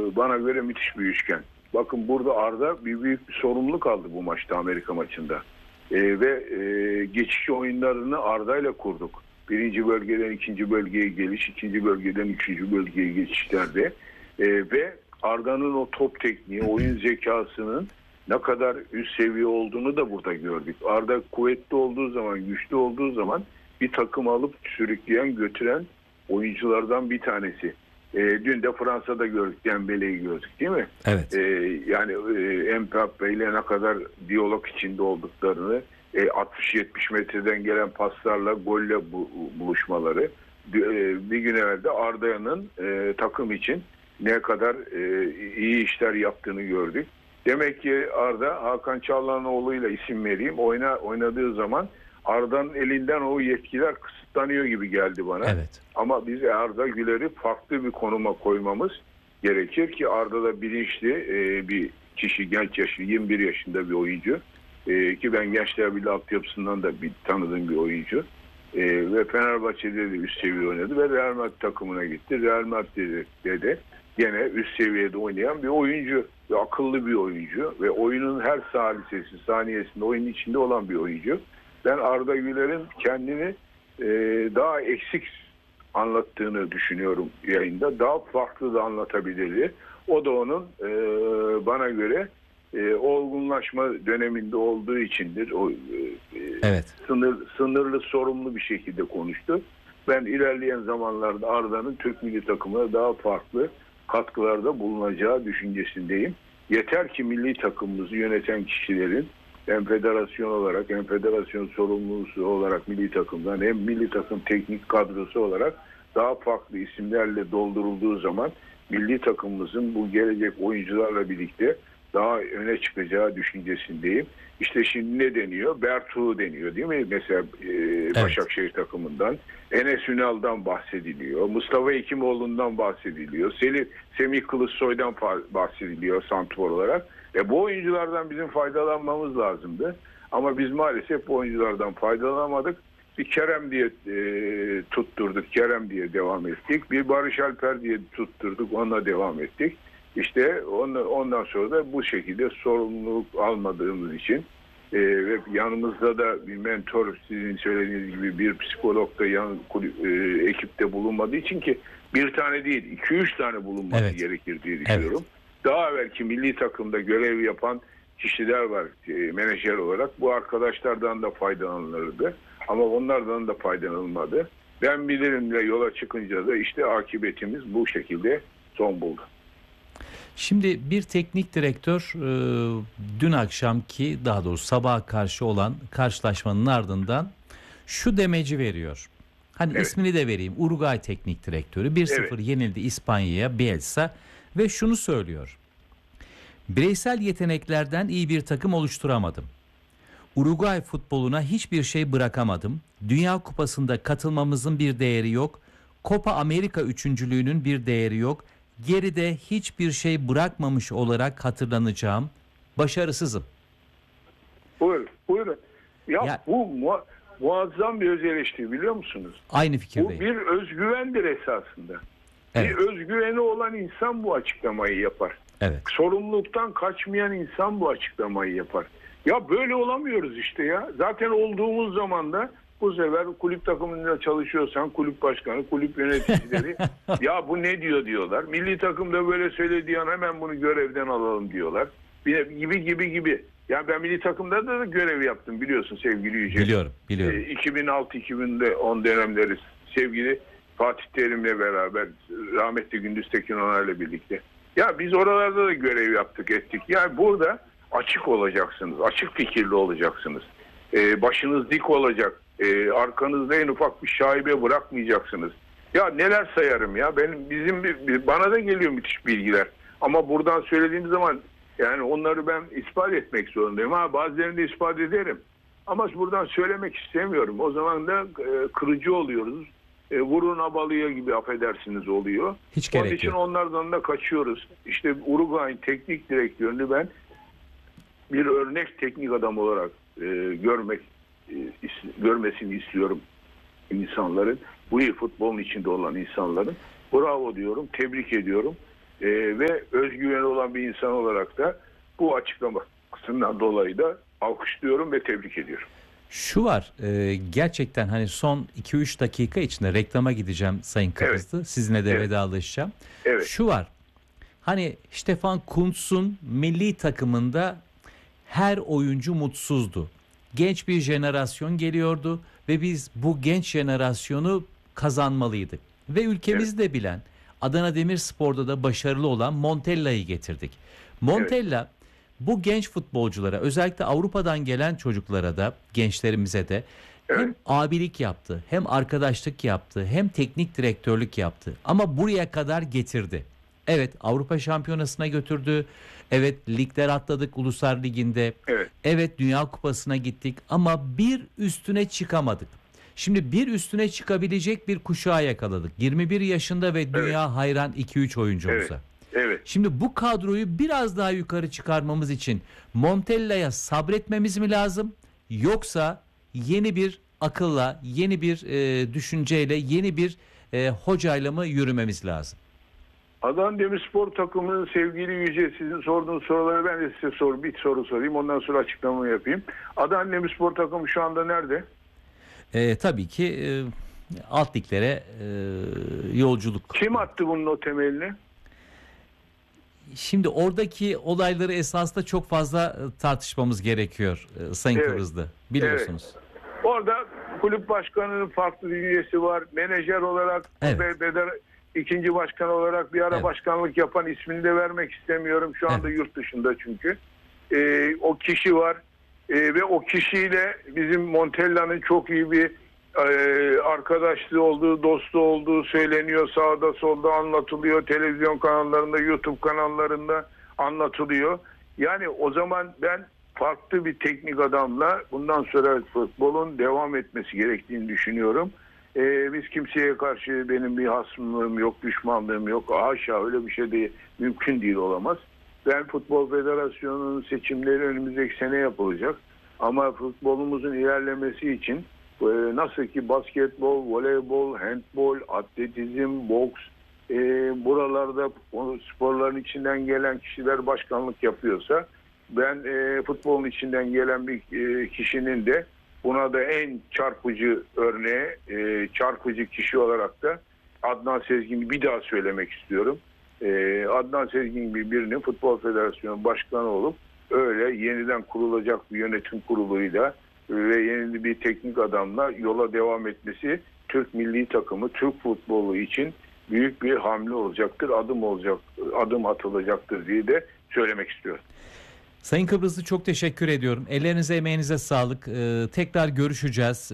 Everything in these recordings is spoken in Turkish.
bana göre müthiş bir üçgen. Bakın burada Arda büyük bir sorumluluk aldı bu maçta, Amerika maçında. Ve geçiş oyunlarını Arda ile kurduk. Birinci bölgeden ikinci bölgeye geliş, ikinci bölgeden üçüncü bölgeye geçişlerde. Ve Arda'nın o top tekniği, oyun zekasının ne kadar üst seviye olduğunu da burada gördük. Arda kuvvetli olduğu zaman, güçlü olduğu zaman bir takım alıp sürükleyen, götüren oyunculardan bir tanesi. Dün de Fransa'da gördük, Dembele'yi gördük değil mi? Evet. Yani Mbappe ile ne kadar diyalog içinde olduklarını, 60-70 metreden gelen paslarla, golle buluşmaları, bir gün evvel de Arda'nın takım için ne kadar iyi işler yaptığını gördük. Demek ki Arda, Hakan Çalhanoğlu'yla isim vereyim, oynadığı zaman Arda'nın elinden o yetkiler kısıtlanıyor gibi geldi bana. Evet. Ama biz Arda Güler'i farklı bir konuma koymamız gerekir ki Arda da bilinçli bir kişi, genç yaşı, 21 yaşında bir oyuncu. Ki ben Gençler Birliği altyapısından da tanıdığım bir oyuncu. Ve Fenerbahçe'de de üst seviye oynadı ve Real Madrid takımına gitti. Real Madrid'de de gene üst seviyede oynayan bir oyuncu ve akıllı bir oyuncu ve oyunun her saniyesinde oyunun içinde olan bir oyuncu. Ben Arda Güler'in kendini daha eksik anlattığını düşünüyorum yayında. Daha farklı da anlatabilirdi. O da onun bana göre olgunlaşma döneminde olduğu içindir. O Evet. sınırlı, sorumlu bir şekilde konuştu. Ben ilerleyen zamanlarda Arda'nın Türk milli takımına daha farklı katkılarda bulunacağı düşüncesindeyim. Yeter ki milli takımımızı yöneten kişilerin hem federasyon olarak hem federasyon sorumlusu olarak milli takımdan hem milli takım teknik kadrosu olarak daha farklı isimlerle doldurulduğu zaman milli takımımızın bu gelecek oyuncularla birlikte daha öne çıkacağı düşüncesindeyim. İşte şimdi ne deniyor? Bertu deniyor değil mi? Mesela Başakşehir takımından. Enes Ünal'dan bahsediliyor. Mustafa Hekimoğlu'ndan bahsediliyor. Semih Kılıçsoy'dan bahsediliyor santrfor olarak. Bu oyunculardan bizim faydalanmamız lazımdı. Ama biz maalesef bu oyunculardan faydalanamadık. Bir Kerem diye tutturduk. Kerem diye devam ettik. Bir Barış Alper diye tutturduk. Onunla devam ettik. İşte ondan sonra da bu şekilde sorumluluk almadığımız için ve yanımızda da bir mentor, sizin söylediğiniz gibi bir psikolog da ekipte bulunmadığı için, ki bir tane değil 2-3 tane bulunması gerekir diye düşünüyorum. Evet. Daha evvelki milli takımda görev yapan kişiler var menajer olarak. Bu arkadaşlardan da faydalanılırdı ama onlardan da faydalanılmadı. Ben bilirimle yola çıkınca da işte akıbetimiz bu şekilde son buldu. Şimdi bir teknik direktör dün akşamki, daha doğrusu sabaha karşı olan karşılaşmanın ardından şu demeci veriyor. Hani evet, ismini de vereyim. Uruguay teknik direktörü 1-0 evet, yenildi İspanya'ya, Bielsa, ve şunu söylüyor. Bireysel yeteneklerden iyi bir takım oluşturamadım. Uruguay futboluna hiçbir şey bırakamadım. Dünya Kupası'nda katılmamızın bir değeri yok. Copa Amerika üçüncülüğünün bir değeri yok. Geride hiçbir şey bırakmamış olarak hatırlanacağım. Başarısızım. Buyurun. Ya bu muazzam bir öz eleştiri, biliyor musunuz? Aynı fikirdeyim. Bu bir özgüvendir esasında. Evet. Bir özgüveni olan insan bu açıklamayı yapar. Evet. Sorumluluktan kaçmayan insan bu açıklamayı yapar. Ya böyle olamıyoruz işte ya. Zaten olduğumuz zaman da bu sefer kulüp takımında çalışıyorsan kulüp başkanı, kulüp yöneticileri ya bu ne diyorlar. Milli takımda böyle söylediği an hemen bunu görevden alalım diyorlar. Gibi. Ya ben milli takımda da görev yaptım, biliyorsun sevgili Yüce. Biliyorum. 2006-2010 dönemleri sevgili Fatih Terim'le beraber, rahmetli Gündüz Tekin Onay'la birlikte. Ya biz oralarda da görev yaptık, ettik. Yani burada açık olacaksınız, açık fikirli olacaksınız. Başınız dik olacak. Arkanızda en ufak bir şaibe bırakmayacaksınız. Ya neler sayarım ya. Bana da geliyor müthiş bilgiler. Ama buradan söylediğim zaman yani onları ben ispat etmek zorundayım. Bazılarını da ispat ederim. Ama buradan söylemek istemiyorum. O zaman da kırıcı oluyoruz. Vurun abalıya gibi, affedersiniz, oluyor. Hiç gerek yok. Onun için onlardan da kaçıyoruz. İşte Uruguay'ın teknik direktörünü ben bir örnek teknik adam olarak görmesini istiyorum insanların. Bu iyi futbolun içinde olan insanların. Bravo diyorum, tebrik ediyorum. ve özgüveni olan bir insan olarak da bu açıklamasından dolayı da alkışlıyorum ve tebrik ediyorum. Şu var, gerçekten hani son 2-3 dakika içinde reklama gideceğim Sayın Kıbrıslı. Evet. Sizinle de vedalaşacağım. Evet. Şu var, hani Stefan Kuntz'un milli takımında her oyuncu mutsuzdu. Genç bir jenerasyon geliyordu ve biz bu genç jenerasyonu kazanmalıydık. Ve ülkemizi de bilen, Adana Demirspor'da da başarılı olan Montella'yı getirdik. Montella bu genç futbolculara, özellikle Avrupa'dan gelen çocuklara da, gençlerimize de hem abilik yaptı, hem arkadaşlık yaptı, hem teknik direktörlük yaptı. Ama buraya kadar getirdi. Evet, Avrupa Şampiyonası'na götürdü. Evet, ligler atladık Uluslar Ligi'nde. Evet, Dünya Kupası'na gittik ama bir üstüne çıkamadık. Şimdi bir üstüne çıkabilecek bir kuşağı yakaladık. 21 yaşında ve dünya hayran 2-3 oyuncumuza. Evet. Şimdi bu kadroyu biraz daha yukarı çıkarmamız için Montella'ya sabretmemiz mi lazım? Yoksa yeni bir akılla, yeni bir düşünceyle, yeni bir hocayla mı yürümemiz lazım? Adana Demirspor takımının sevgili Yüce, sizin sorduğunuz soruları ben de size bir soru sorayım. Ondan sonra açıklama yapayım. Adana Demirspor takımı şu anda nerede? Tabii ki alt liglere yolculuk. Kim attı bunun o temelini? Şimdi oradaki olayları esasında çok fazla tartışmamız gerekiyor Sayın Kıbrıslı. Biliyorsunuz. Orada kulüp başkanının farklı bir üyesi var. Menajer olarak, ikinci başkan olarak bir ara başkanlık yapan, ismini de vermek istemiyorum. Şu anda yurt dışında çünkü. O kişi var. Ve o kişiyle bizim Montella'nın çok iyi bir arkadaşlığı olduğu, dostu olduğu söyleniyor. Sağda solda anlatılıyor. Televizyon kanallarında, YouTube kanallarında anlatılıyor. Yani o zaman ben farklı bir teknik adamla bundan sonra futbolun devam etmesi gerektiğini düşünüyorum. Biz kimseye karşı benim bir hasmlığım yok, düşmanlığım yok. Haşa, öyle bir şey de mümkün değil, olamaz. Ben Futbol Federasyonu'nun seçimleri önümüzdeki sene yapılacak. Ama futbolumuzun ilerlemesi için nasıl ki basketbol, voleybol, handbol, atletizm, boks, buralarda o sporların içinden gelen kişiler başkanlık yapıyorsa, ben futbolun içinden gelen bir kişinin de buna da en çarpıcı örneği, çarpıcı kişi olarak da Adnan Sezgin'i bir daha söylemek istiyorum. Adnan Sezgin gibi birinin Futbol Federasyonu Başkanı olup öyle yeniden kurulacak bir yönetim kuruluyla ve yeni bir teknik adamla yola devam etmesi Türk milli takımı, Türk futbolu için büyük bir hamle olacaktır, adım atılacaktır diye de söylemek istiyorum. Sayın Kıbrıslı, çok teşekkür ediyorum. Ellerinize, emeğinize sağlık. Tekrar görüşeceğiz.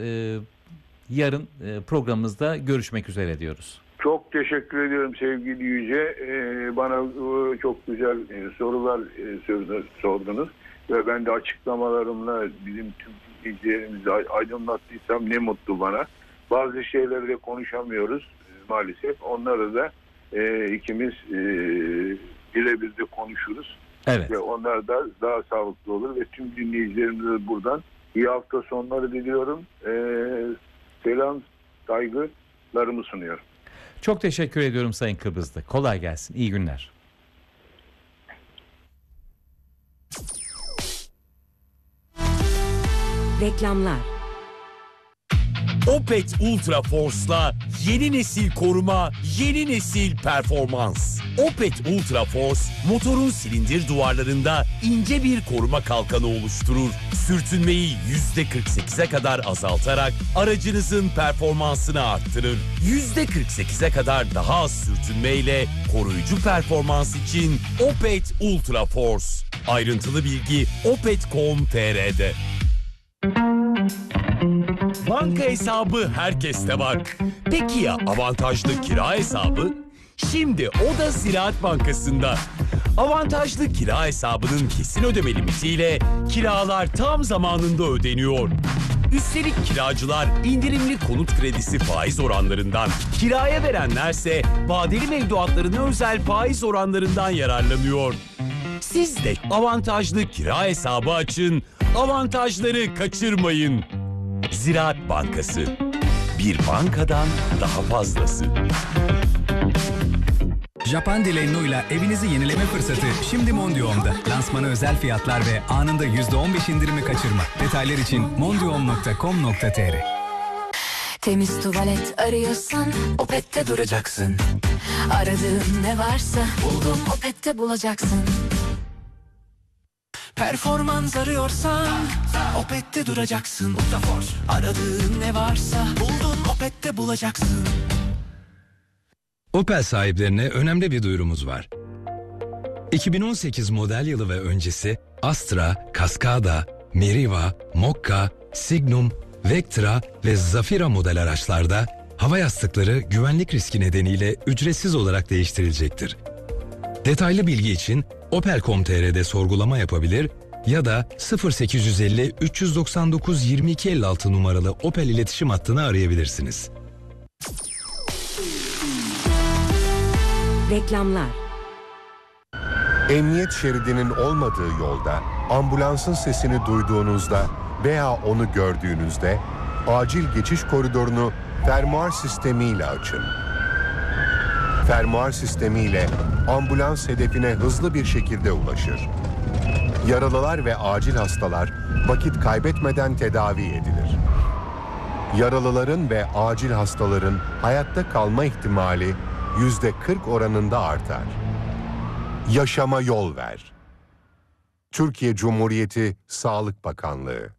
Yarın programımızda görüşmek üzere diyoruz. Çok teşekkür ediyorum sevgili Yüce. Bana çok güzel sorular sordunuz. Ve ben de açıklamalarımla bizim tüm izleyicilerimizi aydınlattıysam ne mutlu bana. Bazı şeyleri de konuşamıyoruz maalesef. Onları da ikimiz birebir de konuşuruz. Evet. Ve onlar da daha sağlıklı olur ve tüm dinleyicilerimize buradan iyi hafta sonları diliyorum. Selam, saygılarımı sunuyorum. Çok teşekkür ediyorum Sayın Kıbrıslı. Kolay gelsin. İyi günler. Reklamlar. Opet Ultra Force'la yeni nesil koruma, yeni nesil performans. Opet Ultra Force, motorun silindir duvarlarında ince bir koruma kalkanı oluşturur. Sürtünmeyi %48'e kadar azaltarak aracınızın performansını arttırır. %48'e kadar daha az sürtünmeyle koruyucu performans için Opet Ultra Force. Ayrıntılı bilgi opet.com.tr'de. Banka hesabı herkeste var. Peki ya avantajlı kira hesabı? Şimdi o da Ziraat Bankası'nda. Avantajlı kira hesabının kesin ödeme limitiyle kiralar tam zamanında ödeniyor. Üstelik kiracılar indirimli konut kredisi faiz oranlarından, kiraya verenlerse vadeli mevduatlarına özel faiz oranlarından yararlanıyor. Siz de avantajlı kira hesabı açın, avantajları kaçırmayın. Ziraat Bankası. Bir bankadan daha fazlası. Japan Dilenno'yla evinizi yenileme fırsatı şimdi Mondium'da. Lansmana özel fiyatlar ve anında %15 indirimi kaçırma. Detaylar için mondium.com.tr. Temiz tuvalet arıyorsan Opet'te duracaksın. Aradığın ne varsa buldum Opet'te bulacaksın. Performans arıyorsan Opet'te duracaksın. Aradığın ne varsa buldun Opet'te bulacaksın. Opel sahiplerine önemli bir duyurumuz var. 2018 model yılı ve öncesi Astra, Cascada, Meriva, Mokka, Signum, Vectra ve Zafira model araçlarda hava yastıkları güvenlik riski nedeniyle ücretsiz olarak değiştirilecektir. Detaylı bilgi için opel.com.tr'de sorgulama yapabilir ya da 0850 399 2256 numaralı Opel iletişim hattını arayabilirsiniz. Reklamlar. Emniyet şeridinin olmadığı yolda, ambulansın sesini duyduğunuzda veya onu gördüğünüzde acil geçiş koridorunu fermuar sistemiyle açın. Fermuar sistemiyle ambulans hedefine hızlı bir şekilde ulaşır. Yaralılar ve acil hastalar vakit kaybetmeden tedavi edilir. Yaralıların ve acil hastaların hayatta kalma ihtimali %40 oranında artar. Yaşama yol ver. Türkiye Cumhuriyeti Sağlık Bakanlığı.